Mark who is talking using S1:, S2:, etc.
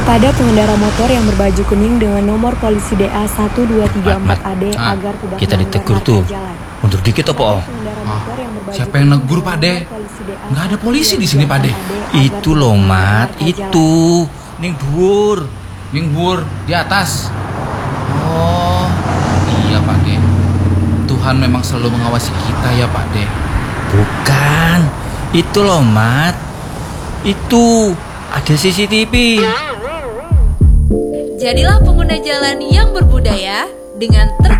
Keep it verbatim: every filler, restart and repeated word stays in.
S1: kepada pengendara motor yang berbaju kuning dengan nomor polisi D A satu dua tiga empat A D
S2: ah,
S1: agar tidak
S2: kita
S1: melanggar
S2: ditegur
S1: marka
S2: tuh.
S1: jalan.
S2: Mundur dikit apa, oh?
S3: Ah, siapa yang negur, Pak De? Nggak ada polisi di sini, Pak De.
S2: Itu loh, Mat, itu.
S3: Ning dhuwur, ning dhuwur di atas. Oh, iya Pak De. Tuhan memang selalu mengawasi kita ya Pak De.
S2: Bukan, itu loh, Mat. Itu ada C C T V.
S4: Jadilah pengguna jalan yang berbudaya dengan ter